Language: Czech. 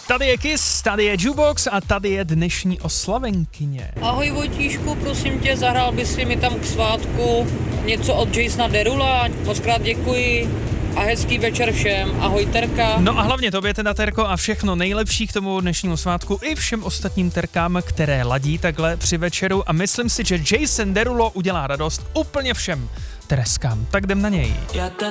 Tady je Kiss, tady je Jukebox a tady je dnešní oslavenkyně. Ahoj Vojtíšku, prosím tě, zahrál by si mi tam k svátku něco od Jasona Derula, mockrát děkuji a hezký večer všem, ahoj Terka. No a hlavně tobě teda, Terko, a všechno nejlepší k tomu dnešnímu svátku i všem ostatním terkám, které ladí takhle při večeru a myslím si, že Jason Derulo udělá radost úplně všem Tereskám. Tak jdem na něj.